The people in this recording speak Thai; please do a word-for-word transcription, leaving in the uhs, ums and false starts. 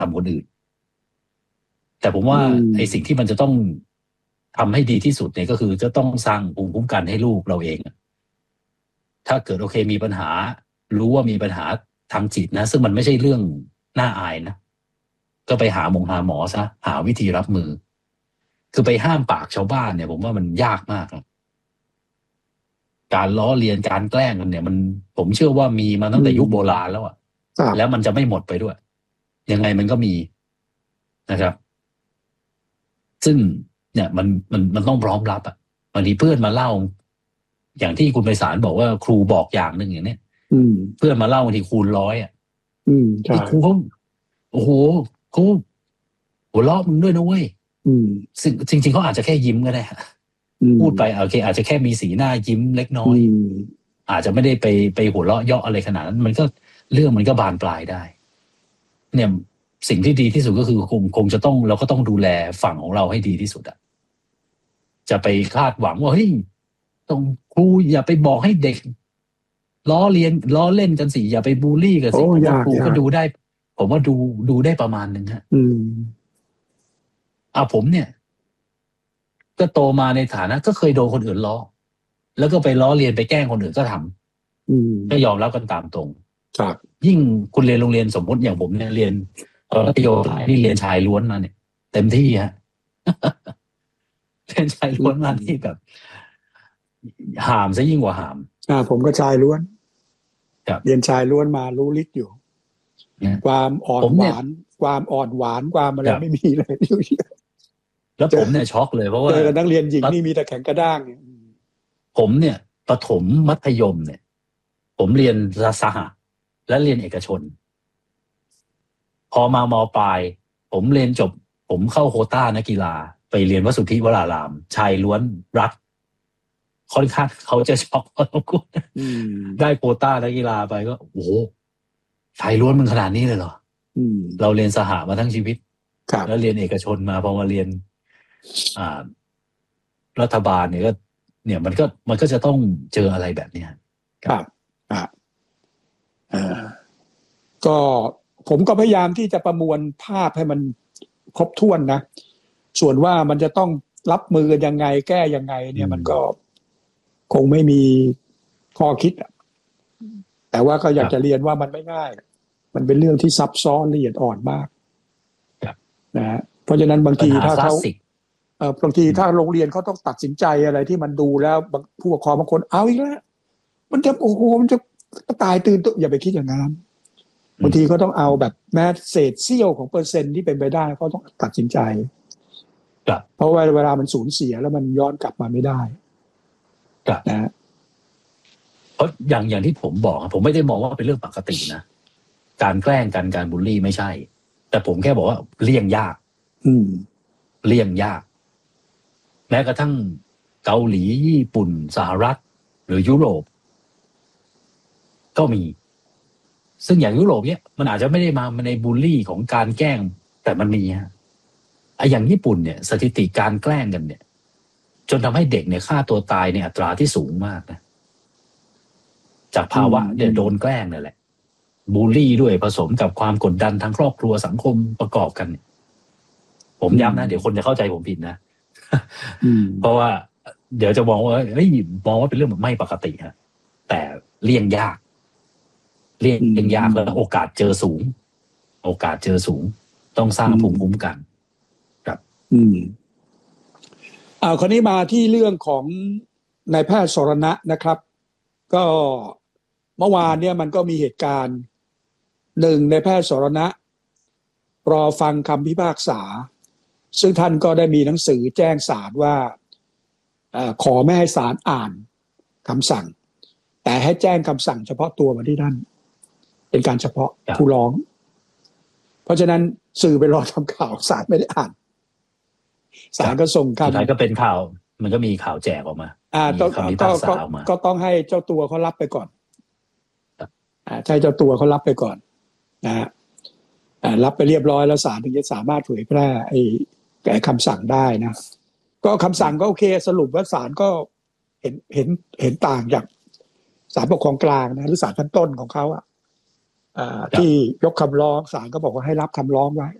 ทำคนอื่นแต่ผมว่าไอ้สิ่งที่มันจะต้องทำให้ดีที่สุดเนี่ยก็คือจะต้องสร้างภูมิคุ้มกันให้ลูกเราเองถ้าเกิดโอเคมีปัญหารู้ว่ามีปัญหาทางจิตนะซึ่งมันไม่ใช่เรื่องน่าอายนะก็ไปหาหมงหาหมอซะหาวิธีรับมือคือไปห้ามปากชาวบ้านเนี่ยผมว่ามันยากมากนะการล้อเลียนการแกล้งกันเนี่ยมันผมเชื่อว่ามีมาตั้งแต่ยุคโบราณแล้วอะแล้วมันจะไม่หมดไปด้วยยังไงมันก็มีนะครับซึ่งเนี่ยมันมันมันต้องพร้อมรับอ่ะบางทีเพื่อนมาเล่าอย่างที่คุณไพศาลบอกว่าครูบอกอย่างหนึ่งอย่างเนี้ยเพื่อนมาเล่าบางทีคูณร้อยอ่ะครูเขาโอ้โหเขาหัวเราะมึงด้วยนะเว้ยจริงจริงเขาอาจจะแค่ยิ้มก็ได้พูดไปโอเคอาจจะแค่มีสีหน้ายิ้มเล็กน้อยอาจจะไม่ได้ไปไปหัวเราะเยาะอะไรขนาดนั้นมันก็เรื่องมันก็บานปลายได้เนี่ยสิ่งที่ดีที่สุดก็คือคงคงจะต้องเราก็ต้องดูแลฝั่งของเราให้ดีที่สุดอะจะไปคาดหวังว่าเฮ้ยต้องครูอย่าไปบอกให้เด็กล้อเลียนล้อเล่นกันสิอย่าไปบูลลี่กันสิครูก็ดูได้ผมว่าดูดูได้ประมาณนึงฮะอืมอ่ะผมเนี่ยก็โตมาในฐานะก็เคยโดนคนอื่นล้อแล้วก็ไปล้อเลียนไปแกล้งคนอื่นก็ทำอืมก็ยอมรับกันตามตรงครับยิ่งคุณเรียนโรงเรียนสมมติอย่างผมเนี่ยเรียนมัธยมนี่เรียนชายล้วนมาเนี่ยเต็มที่ฮะ เรียนชายล้วนมาที่แบบหามซะยิ่งกว่าหามอ่าผมก็ชายล้วนเรียนชายล้วนมารู้ฤทธิ์อยู่ความอ่อนหวานความอ่อนหวานความอะไรไม่มีเลยแล้วผมเนี่ยช็อกเลยเพราะว่าเจอนักเรียนหญิงนี่มีแต่แข็งกระด้างผมเนี่ยประถมมัธยมเนี่ยผมเรียนสหะและเรียนเอกชนพอมามปลายผมเรียนจบผมเข้าโควต้านักกีฬาไปเรียนวสุทธิวรารามชายล้วนรัฐค่อนข้างเขาจะช็อกพอสมควรได้โควต้านักกีฬาไปก็โอ้โหชายล้วนมึงขนาดนี้เลยเหรอเราเรียนสหมาทั้งชีวิตแล้วเรียนเอกชนมาพอมาเรียนอ่ารัฐบาลเนี่ยก็เนี่ยมันก็มันก็จะต้องเจออะไรแบบนี้ครับอ่าอ่าก็ผมก็พยายามที่จะประมวลภาพให้มันครบถ้วนนะส่วนว่ามันจะต้องรับมือกันยังไงแก้ยังไงเนี่ยมันก็คงไม่มีข้อคิดแต่ว่าก็อยากจะเรียนว่ามันไม่ง่ายมันเป็นเรื่องที่ซับซ้อนละเอียดอ่อนมากนะฮะเพราะฉะนั้นบางทีถ้าเขาเอ่อบางทีถ้าโรงเรียนเขาต้องตัดสินใจอะไรที่มันดูแล้วผู้ปกครองบางคนเอาอีกแล้วมันจะโอ้โหมันจะตายตื่นตัวอย่าไปคิดอย่างนั้นบางทีก็ต้องเอาแบบแม้เศษเสี้ยวของเปอร์เซ็นต์ที่เป็นไปได้เขาต้องตัดสินใจเพราะว่าเวลามันสูญเสียแล้วมันย้อนกลับมาไม่ได้นะเพราะอย่างอย่างที่ผมบอกผมไม่ได้มองว่าเป็นเรื่องปกตินะการแกล้งกันการบูลลี่ไม่ใช่แต่ผมแค่บอกว่าเลี่ยงยากอืมเลี่ยงยากแม้กระทั่งเกาหลีญี่ปุ่นสหรัฐหรือยุโรปก็มีซึ่งอย่างยุโรปเนี่ยมันอาจจะไม่ได้มาในบูลลี่ของการแกล้งแต่มันมีฮะไอ้อย่างญี่ปุ่นเนี่ยสถิติการแกล้งกันเนี่ยจนทำให้เด็กเนี่ยฆ่าตัวตายในอัตราที่สูงมากนะจากภาวะเนี่ยโดนแกล้งนั่นแหละบูลลี่ด้วยผสมกับความกดดันทางครอบครัวสังคมประกอบกันผมย้ำนะเดี๋ยวคนจะเข้าใจผมผิดนะเพราะว่าเดี๋ยวจะมองว่าเฮ้ยมองว่าเป็นเรื่องไม่ปกติฮะแต่เลี่ยงยากเลี่ยงยากแล้วโอกาสเจอสูงโอกาสเจอสูงต้องสร้างภูมิคุ้มกันครับอืมเอาคราวนี้มาที่เรื่องของนายแพทย์สรณะนะครับก็เมื่อวานเนี่ยมันก็มีเหตุการณ์หนึ่งนายแพทย์สรณะรอฟังคำพิพากษาซึ่งท่านก็ได้มีหนังสือแจ้งศาลว่าขอไม่ให้ศาลอ่านคำสั่งแต่ให้แจ้งคำสั่งเฉพาะตัวมาที่ท่านเป็นการเฉพาะผู้ร้องเพราะฉะนั้นสื่อไปรอทำข่าวศาลไม่ได้อ่านศาลก็ส่งคำสุดท้ายก็เป็นข่าวมันก็มีข่าวแจกออกมาอ่าต้องก็ก็ต้องให้เจ้าตัวเขารับไปก่อนอ่าใช่เจ้าตัวเขารับไปก่อนนะฮะอ่ารับไปเรียบร้อยแล้วศาลถึงจะสามารถเผยแพร่ไอ้ไอ้คำสั่งได้นะก็คำสั่งก็โอเคสรุปว่าศาลก็เห็นเห็นเห็นต่างจากศาลปกครองกลางนะหรือศาลชั้นต้นของเขาอ่ะอ่าที่ยกคำร้องศาลก็บอกว่าให้รับคำร้องไว้